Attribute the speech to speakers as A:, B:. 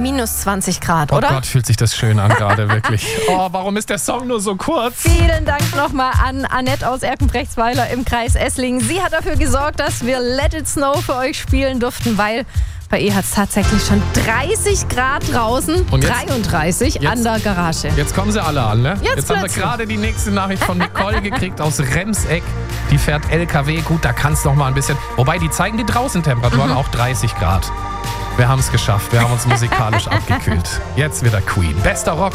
A: minus 20 Grad, oder?
B: Oh Gott, fühlt sich das schön an gerade, wirklich. Oh, warum ist der Song nur so kurz?
A: Vielen Dank nochmal an Annette aus Erkenbrechtsweiler im Kreis Esslingen. Sie hat dafür gesorgt, dass wir Let It Snow für euch spielen durften, weil bei ihr hat es tatsächlich schon 30 Grad draußen,
B: Und jetzt?
A: 33 an der Garage.
B: Jetzt kommen sie alle an, ne? Jetzt haben wir
A: plötzlich.
B: gerade die nächste Nachricht von Nicole gekriegt aus Remseck. Die fährt LKW. Gut, da kann es noch mal ein bisschen... Wobei, die zeigen die Draußentemperaturen auch 30 Grad. Wir haben es geschafft. Wir haben uns musikalisch abgekühlt. Jetzt wieder Queen. Bester Rock.